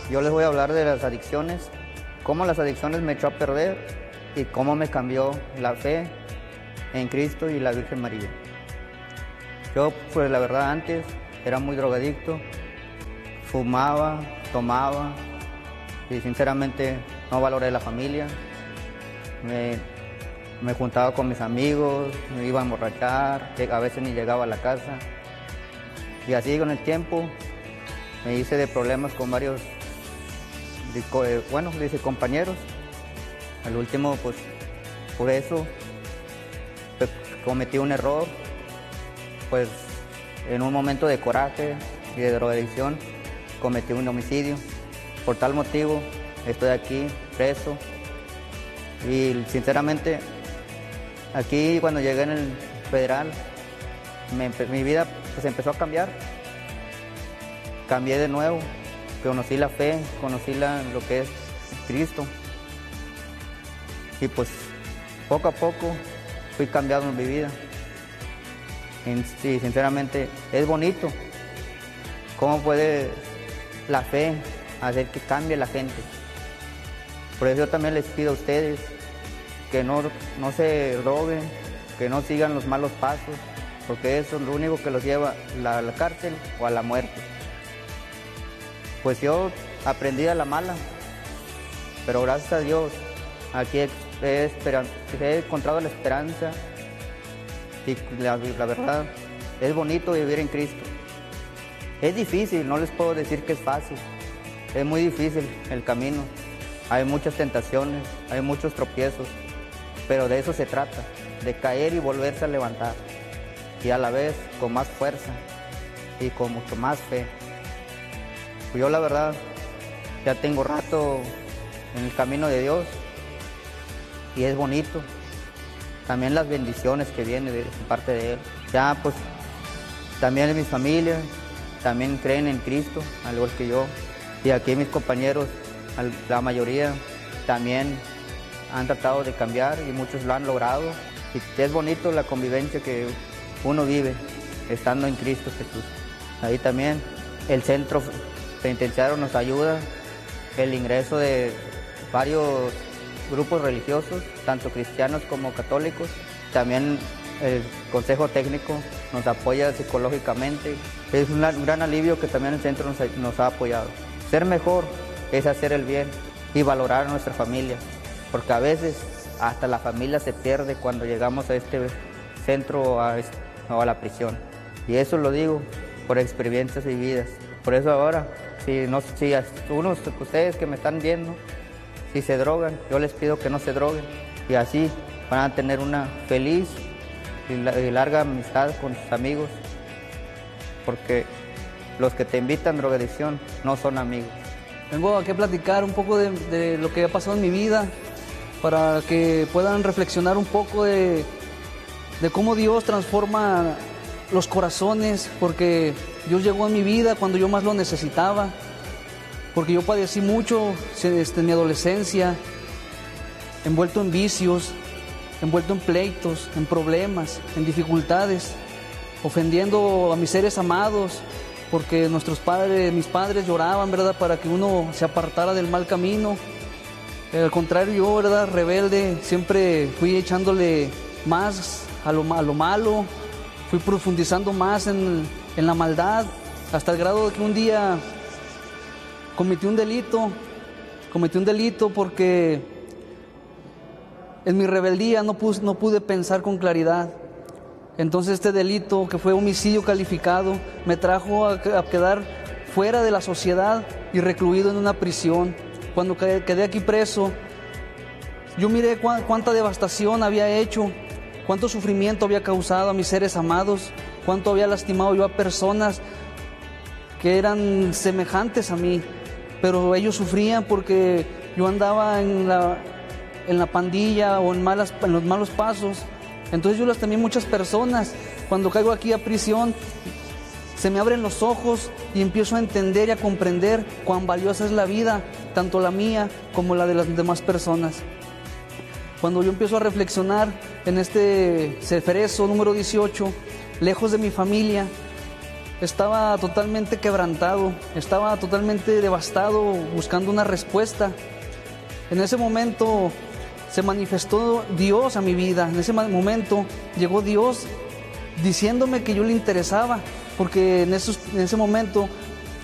Yo les voy a hablar de las adicciones, cómo las adicciones me echó a perder y cómo me cambió la fe en Cristo y la Virgen María. Yo, pues la verdad, antes era muy drogadicto, fumaba, tomaba y sinceramente no valoré la familia. Me juntaba con mis amigos, me iba a emborrachar, a veces ni llegaba a la casa. Y así con el tiempo me hice de problemas con varios compañeros. Al último, pues por eso cometí un error, pues en un momento de coraje y de drogadicción cometí un homicidio. Por tal motivo estoy aquí preso y sinceramente aquí cuando llegué en el federal mi vida pues empezó a cambiar. Cambié de nuevo, conocí la fe, conocí lo que es Cristo y pues poco a poco fui cambiando mi vida. Sí, sinceramente es bonito cómo puede la fe hacer que cambie la gente. Por eso yo también les pido a ustedes que no se droguen, que no sigan los malos pasos, porque eso es lo único que los lleva a la cárcel o a la muerte. Pues yo aprendí a la mala, pero gracias a Dios aquí he encontrado la esperanza y la verdad es bonito vivir en Cristo. Es difícil, no les puedo decir que es fácil, es muy difícil el camino, hay muchas tentaciones, hay muchos tropiezos, pero de eso se trata, de caer y volverse a levantar y a la vez con más fuerza y con mucho más fe. Yo la verdad ya tengo rato en el camino de Dios y es bonito. También las bendiciones que vienen de parte de Él. Ya pues también mi familia también creen en Cristo, al igual que yo. Y aquí mis compañeros, la mayoría también han tratado de cambiar y muchos lo han logrado. Y es bonito la convivencia que uno vive estando en Cristo Jesús. Ahí también el centro penitenciario nos ayuda, el ingreso de varios grupos religiosos, tanto cristianos como católicos. También el Consejo Técnico nos apoya psicológicamente. Es un gran alivio que también el centro nos ha apoyado. Ser mejor es hacer el bien y valorar a nuestra familia, porque a veces hasta la familia se pierde cuando llegamos a este centro o a la prisión. Y eso lo digo por experiencias vividas. Por eso ahora, si ustedes que me están viendo, si se drogan, yo les pido que no se droguen y así van a tener una feliz y larga amistad con sus amigos, porque los que te invitan a drogadicción no son amigos. Vengo aquí a platicar un poco de lo que ha pasado en mi vida para que puedan reflexionar un poco de cómo Dios transforma los corazones, porque Dios llegó a mi vida cuando yo más lo necesitaba, porque yo padecí mucho en mi adolescencia, envuelto en vicios, envuelto en pleitos, en problemas, en dificultades, ofendiendo a mis seres amados, porque mis padres lloraban, ¿verdad?, para que uno se apartara del mal camino. Al contrario, yo, ¿verdad?, rebelde, siempre fui echándole más a lo malo, fui profundizando más en la maldad, hasta el grado de que un día cometí un delito porque en mi rebeldía no pude pensar con claridad. Entonces este delito, que fue homicidio calificado, me trajo a quedar fuera de la sociedad y recluido en una prisión. Cuando quedé aquí preso, yo miré cuánta devastación había hecho, cuánto sufrimiento había causado a mis seres amados, cuánto había lastimado yo a personas que eran semejantes a mí, pero ellos sufrían porque yo andaba en la pandilla o en los malos pasos. Entonces yo lastimé muchas personas. Cuando caigo aquí a prisión, se me abren los ojos y empiezo a entender y a comprender cuán valiosa es la vida, tanto la mía como la de las demás personas. Cuando yo empiezo a reflexionar en este Ceferezo número 18, lejos de mi familia, estaba totalmente quebrantado, estaba totalmente devastado, buscando una respuesta. En ese momento se manifestó Dios a mi vida. En ese momento llegó Dios diciéndome que yo le interesaba, porque en ese momento